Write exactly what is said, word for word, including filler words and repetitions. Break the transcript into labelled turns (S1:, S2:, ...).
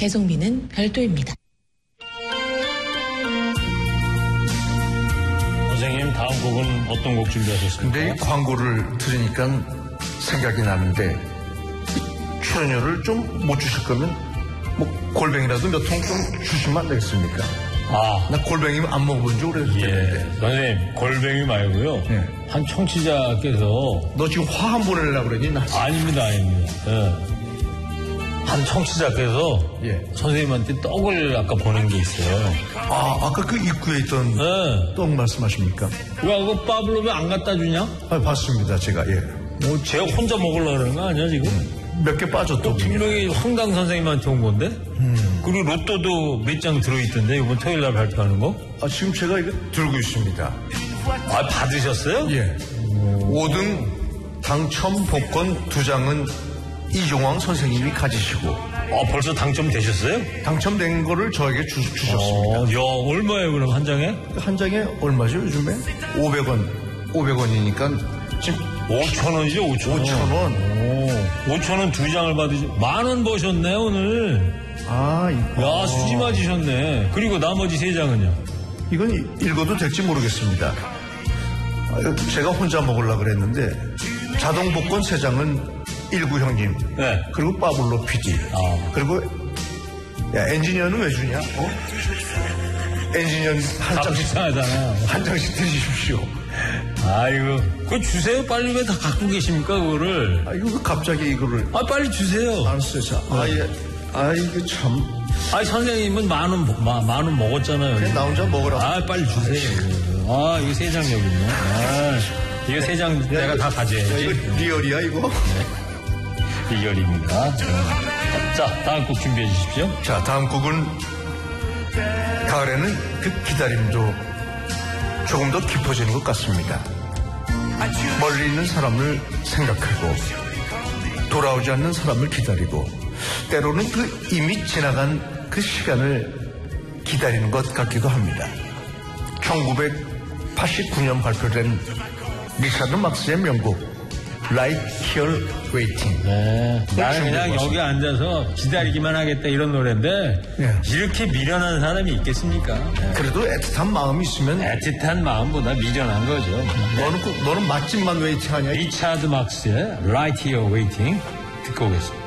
S1: 배송비는 별도입니다.
S2: 선생님, 다음 곡은 어떤 곡 준비하셨습니까?
S3: 근데 이 광고를 들으니까 생각이 나는데 출연료를 좀 못 주실 거면 뭐 골뱅이라도 몇 통 좀 주시면 안 되겠습니까?
S2: 아,
S3: 나 골뱅이 안 먹어본 지 오래됐는데.
S2: 예. 선생님, 골뱅이 말고요.
S3: 예.
S2: 한 청취자께서.
S3: 너 지금 화 한 보내려고 그러니? 나.
S2: 아닙니다, 아닙니다. 예. 한 청취자께서.
S3: 예.
S2: 선생님한테 떡을 아까 보낸 게 있어요.
S3: 아, 아까 그 입구에 있던
S2: 예.
S3: 떡 말씀하십니까?
S2: 왜 그거 빠블로 왜 안 갖다 주냐?
S3: 아, 봤습니다, 제가. 예.
S2: 뭐, 제가 혼자 먹으려고 그러는 거 아니야, 지금?
S3: 몇 개 빠졌더군요.
S2: 분명히 황당 선생님한테 온 건데? 음. 그리고 로또도 몇 장 들어있던데, 이번 토요일 날 발표하는 거?
S3: 아, 지금 제가 이거 들고 있습니다.
S2: 아, 받으셨어요?
S3: 예. 오 등 당첨 복권 두 장은 이종황 선생님이 가지시고.
S2: 아, 벌써 당첨되셨어요?
S3: 당첨된 거를 저에게 주, 주셨습니다.
S2: 어, 야, 얼마예요, 그럼 한 장에?
S3: 한 장에 얼마죠, 요즘에? 오백 원. 오백 원이니까 지금
S2: 오천 원이죠, 오천 원.
S3: 오천 원.
S2: 오, 오천 원 두 장을 받으시, 만 원 버셨네, 오늘.
S3: 아, 이거.
S2: 야, 수지 맞으셨네. 그리고 나머지 세 장은요?
S3: 이건 읽어도 될지 모르겠습니다. 제가 혼자 먹으려고 그랬는데, 자동 복권 세 장은 일구 형님.
S2: 네.
S3: 그리고 빠블로 피디.
S2: 아.
S3: 그리고, 야, 엔지니어는 왜 주냐? 어? 엔지니어는 한 장씩,
S2: 비싸잖아요.
S3: 한 장씩 드십시오.
S2: 아이고, 그거 주세요. 빨리 왜 다 갖고 계십니까, 그거를?
S3: 아, 이거 갑자기 이거를.
S2: 아, 빨리 주세요.
S3: 알았어요. 자, 아, 예. 아, 이거 참.
S2: 아니, 선생님은 만 원, 만 원 먹었잖아요.
S3: 그냥 나 혼자 먹으라.
S2: 아, 빨리 주세요. 아, 이거 세 장 여기 있네. 아, 이거 세 장 내가 다 가져야지.
S3: 야, 이거 리얼이야, 이거?
S2: 네. 리얼입니다. 네. 자, 다음 곡 준비해 주십시오.
S3: 자, 다음 곡은 가을에는 그 기다림도 조금 더 깊어지는 것 같습니다. 멀리 있는 사람을 생각하고 돌아오지 않는 사람을 기다리고 때로는 그 이미 지나간 그 시간을 기다리는 것 같기도 합니다. 천구백팔십구 년 발표된 리차드 막스의 명곡 Right Here Waiting.
S2: 네. 나는 그냥 여기 앉아서 기다리기만 하겠다 이런 노래인데
S3: 네.
S2: 이렇게 미련한 사람이 있겠습니까? 네.
S3: 그래도 애틋한 마음이 있으면
S2: 애틋한 마음보다 미련한 거죠.
S3: 너는 꼭 너는 맛집만 웨이팅하냐?
S2: 리차드 막스의 Right Here Waiting 듣고 오겠습니다.